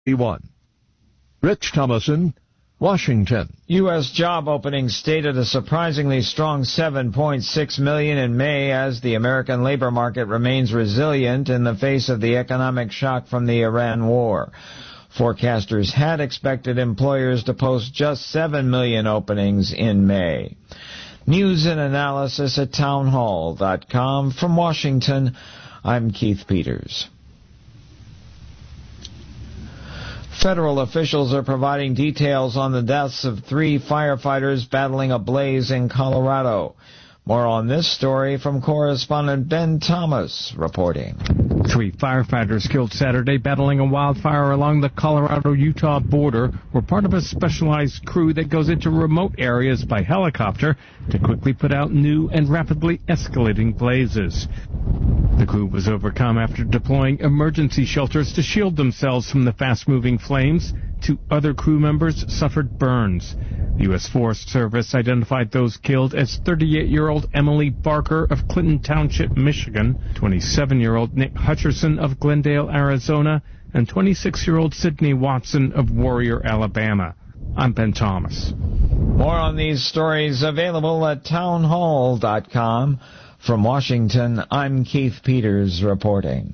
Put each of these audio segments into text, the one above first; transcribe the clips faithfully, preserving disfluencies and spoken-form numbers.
one. Rich Thomason, Washington. U S job openings stayed at a surprisingly strong seven point six million in May as the American labor market remains resilient in the face of the economic shock from the Iran war. Forecasters had expected employers to post just seven million openings in May. News and analysis at townhall dot com. From Washington, I'm Keith Peters. Federal officials are providing details on the deaths of three firefighters battling a blaze in Colorado. More on this story from correspondent Ben Thomas reporting. Three firefighters killed Saturday battling a wildfire along the Colorado-Utah border were part of a specialized crew that goes into remote areas by helicopter to quickly put out new and rapidly escalating blazes. The crew was overcome after deploying emergency shelters to shield themselves from the fast-moving flames. Two other crew members suffered burns. The U S Forest Service identified those killed as thirty-eight-year-old Emily Barker of Clinton Township, Michigan, twenty-seven-year-old Nick Hutcherson of Glendale, Arizona, and twenty-six-year-old Sydney Watson of Warrior, Alabama. I'm Ben Thomas. More on these stories available at townhall dot com. From Washington, I'm Keith Peters reporting.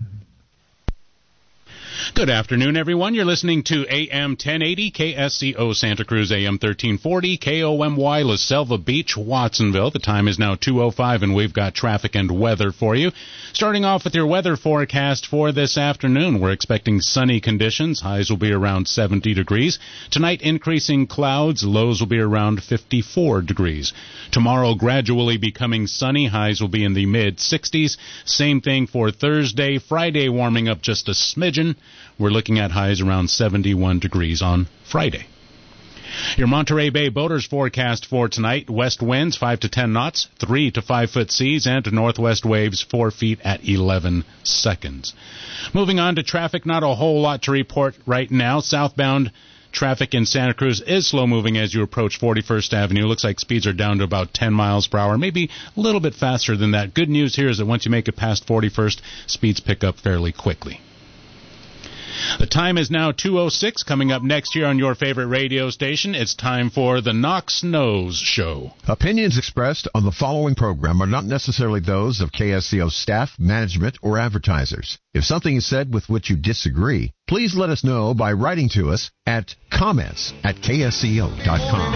Good afternoon, everyone. You're listening to A M ten eighty, K S C O Santa Cruz, A M thirteen forty, K O M Y La Selva Beach, Watsonville. The time is now two oh five, and we've got traffic and weather for you. Starting off with your weather forecast for this afternoon, we're expecting sunny conditions. Highs will be around seventy degrees. Tonight, increasing clouds. Lows will be around fifty-four degrees. Tomorrow, gradually becoming sunny. Highs will be in the mid-sixties. Same thing for Thursday. Friday, warming up just a smidgen. We're looking at highs around seventy-one degrees on Friday. Your Monterey Bay boaters forecast for tonight: west winds five to ten knots, three to five foot seas, and northwest waves four feet at eleven seconds. Moving on to traffic, not a whole lot to report right now. Southbound traffic in Santa Cruz is slow moving as you approach forty-first Avenue. Looks like speeds are down to about ten miles per hour, maybe a little bit faster than that. Good news here is that once you make it past forty-first, speeds pick up fairly quickly. The time is now two oh six. Coming up next year on your favorite radio station, it's time for the Knox Knows Show. Opinions expressed on the following program are not necessarily those of K S C O staff, management, or advertisers. If something is said with which you disagree, please let us know by writing to us at comments at K S C O dot com.